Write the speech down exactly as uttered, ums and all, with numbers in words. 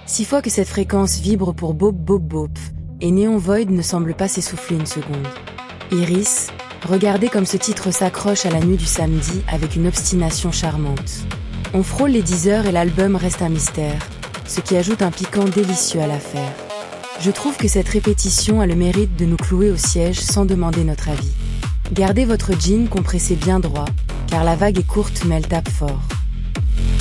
Six fois que cette fréquence vibre pour Bop Bop Bop, et Neon Void ne semble pas s'essouffler une seconde. Iris, regardez comme ce titre s'accroche à la nuit du samedi avec une obstination charmante. On frôle les dix heures et l'album reste un mystère, ce qui ajoute un piquant délicieux à l'affaire. Je trouve que cette répétition a le mérite de nous clouer au siège sans demander notre avis. Gardez votre jean compressé bien droit, car la vague est courte mais elle tape fort.